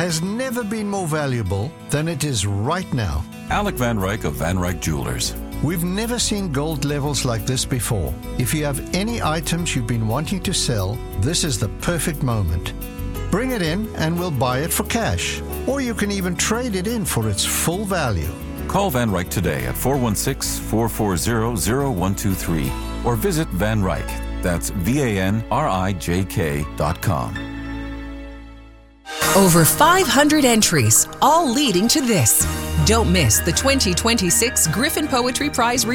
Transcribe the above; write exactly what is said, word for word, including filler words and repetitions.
has never been more valuable than it is right now. Alec Van Ryk of Van Ryk Jewelers. We've never seen gold levels like this before. If you have any items you've been wanting to sell, this is the perfect moment. Bring it in and we'll buy it for cash. Or you can even trade it in for its full value. Call Van Ryk today at four one six, four four zero, zero one two three or visit Van Ryk. That's V A N R I J K dot com. Over five hundred entries, all leading to this. Don't miss the twenty twenty-six Griffin Poetry Prize